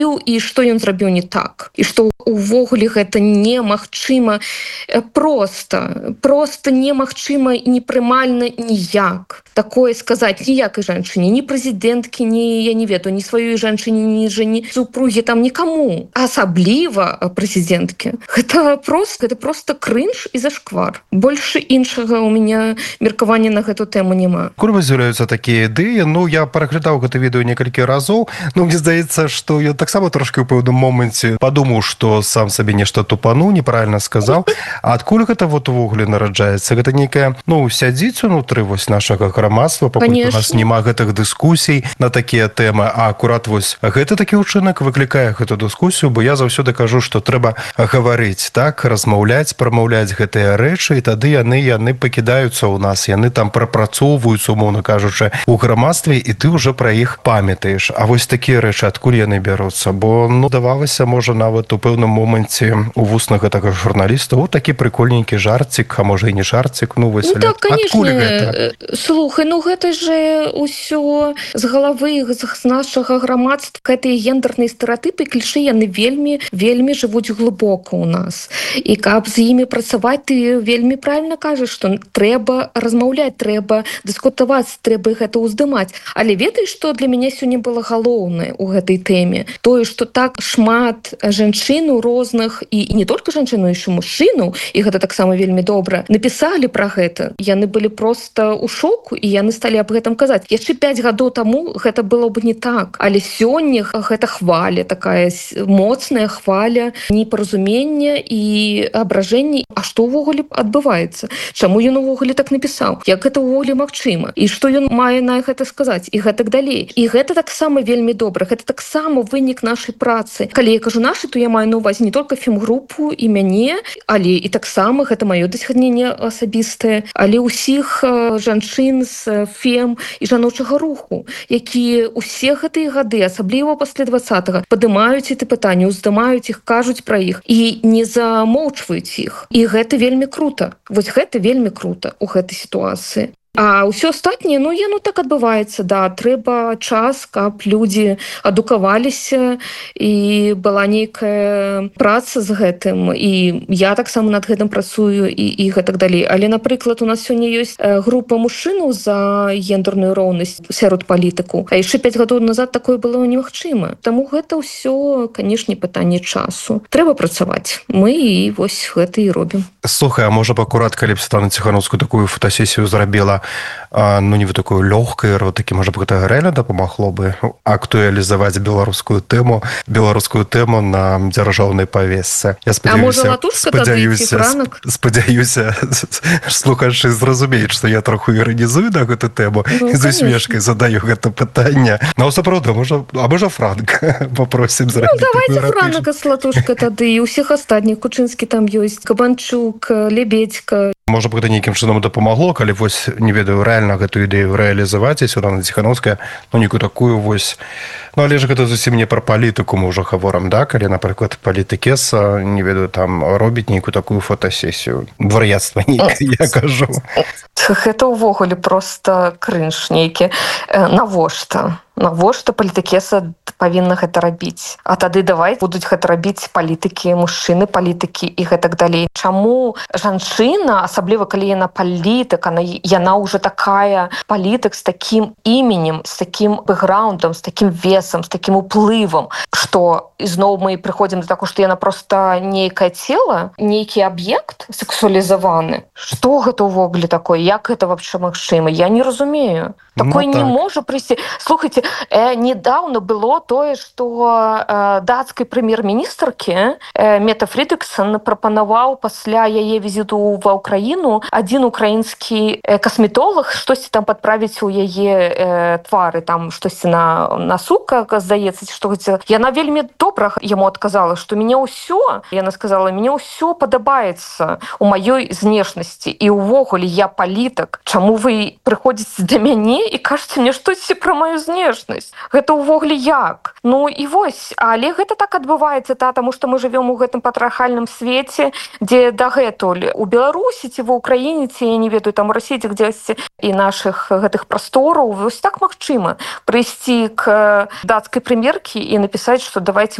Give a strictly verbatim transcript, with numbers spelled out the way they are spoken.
і што ён зрабіў не так, і што увогуле гэта немагчыма, просто просто немагчыма і непрымальна ніяк такое сказаць ніякай жанчыне, ні прэзідэнткі, ні, я не ведаю, ні сваёй жанчыне, ні жане, супругі, там нікаму, асабліва прэзідэнткі. Гэта просто, гэта просто крынж і зашквар. Больш іншага у мяне меркавання на гэту тэму няма. Куль з'яўляюцца такія ідэі, ну я пераглядаў гэта відэо некалькі разоў, ну мне здаецца, што ён таксама трошкі ў пэўным моманце падумаў, што сам сабе нешта тупануў, неправільна сказаў. А адкуль гэта вот увогуле нараджаецца? Гэта нейкая, ну, сядзіць унутры вось нашага грамадства, пакуль у нас няма гэтых дыскусій на такія тэмы, а акурат вось гэты такі ўчынак выклікае гэту дыскусію, бо я заўсёды кажу, што трэба гаварыць, так, размаўляць, прамаўляць гэтыя рэчы, і тады яны яны пакідаюцца ў нас, яны там прапрацоўваюцца, умоўна кажучы, у грамадстве, і ты ўжо пра іх памятаеш. А вось такія рэчы адкуль яны бяруцца? Бо, ну, давалася, можа, нават у пэўным моманце у вуснах гэтага журналіста о, такі прикольненькі жарцік, а можа і не жарцік, ну вось, ну, так, адкуль гэта? Слухай, ну гэта же ўсё з галавы з нашага грамадства, гэтыя гендерныя стэрэатыпы, клішы, яны вельмі вельмі жывуць глыбока ў нас, і каб з імі працаваць, ты вельмі правільна кажаш, што трэба размаўляць, трэба дыскутаваць, трэба гэта ўздымаць. Але ведаеш, што для мяне сёння было галоўнае ў гэтай тэме? Тое, што так шмат жанчын розных, і не толькі жанчыну, яшчэ мужчыну, і гэта таксама вельмі добра, напісалі пра гэта. Яны былі проста ў шоку, і яны сталі аб гэтым казаць. Яшчэ пяць гадоў таму гэта было б не так, але сёння гэта хваля, такая моцная хваля непаразумення і абражэння. А што ўвогуле адбываецца? Чаму ён увогуле так напісаў? Як гэта ўвогуле магчыма? І што ён мае на гэта сказаць? І гэтак далей. І гэта таксама вельмі добра. Гэта таксама вынік нашай працы. Калі я кажу нашы, то я маю на ўвазе не толькі фем-групу і мяне, але і таксама гэта маё дасягненне асабістае, але ўсіх жанчын з фем і жаночага руху, якія ўсе гэтыя гады, асабліва пасля дваццатага, падымаюць эти пытанні, уздымаюць іх, кажуць пра іх і не замоўчваюць іх. І гэта вельмі крута. Вось гэта вельмі крута ў гэтай сітуацыі. А ўсё астатняе, ну, яно так адбываецца, да, трэба час, каб людзі адукаваліся і была нейкая праца з гэтым, і я таксама над гэтым працую і, і гэтак далей. Але, напрыклад, у нас сёння ёсць група мужчынаў за гендерную роўнасць сярод палітыку, а яшчэ пяць гадоў назад такое было немагчыма. Таму гэта ўсё, канешне, пытанне часу. Трэба працаваць. Мы і вось гэта і робім. Слухай, а можа б акурат, калі б Святлана Ціхановская такую фотосесію зрабіла, ну, не вы такую лёгкую эротыкі, можа б, гэта рэальна дапамагло бы актуалізаваць беларускую тэму, беларускую тэму на дзяржаўнай павесцы. Я спадзяюся, спадзяюся, спадзяюся, слухачы зразумеюць, што я троху іранізую на гэту тэму, ну, і з усмешкай задаю гэта пытанне. Ну, сапраўды, можа, а можа Франка попросім зрабіць. Ну, давайте Франка Слатушка тады, і ўсіх астатніх, Кучынскі там ёсць, Кабанчук, Лебедька. Можа б, гэта нейкім чынам дапамагло, калі вось, не ведаю, рэальна гэту ідэю рэалізаваць, і Святлана Ціхановская, ну, некую такую вось... Ну, але ж гэта зусім не пра палітыку мы ўжо гаворам, да? Калі, напрыклад, палітыкеса, не ведаю, там, робіць нейкую такую фотосесію. Вар'яцтва нейкае, я кажу. Гэта ўвогуле проста крынж нейкі. Навошта? Навошта палітыкеса павінна гэта рабіць? А тады давай будуць гэта рабіць палітыкі, мужчыны палітыкі і гэтак далей. Чаму жанчына, асабліва калі яна палітык, яна ўжо такая палітык з такім іменем, з такім бэкграундам, з такім весам, з такім уплывам, што ізноў мы прыходзім да таго, што яна проста нейкае цела, нейкі аб'ект сексуалізаваны. Што гэта ўвогуле такое? Як гэта вообще магчыма? Я не разумею. Такое ну, так. Не можа прыйсці. Слухайте, э, недавно было тое, што э, дацкай прэм'ер-міністркі э, Мета Фрідріксон прапанаваў пасля яе візіту ва ўкраіну адзін украінскі э, касметолог штосьці там падправіць у яе э, твары, там штосьці на насука, здаецца, што яна вельмі добра добра, яму адказала, што мяне ўсё, яна сказала, мяне ўсё падабаецца у маёй знешнасці і ўвогуле я палітык. Чаму вы прыходзіце да мяне і кажаце мне штосьці пра маю знешнасць? Гэта ўвогуле як? Ну і вось, але гэта так адбываецца, та, таму што мы жывём у гэтым патрыархальным свеце, дзе дагэтуль у Беларусі ці ва Ўкраіне, ці я не ведаю, там у Расіі дзесьці і нашых гэтых прастораў, вось так магчыма прыйсці к дацкай прэм'еркі і напісаць, што давайте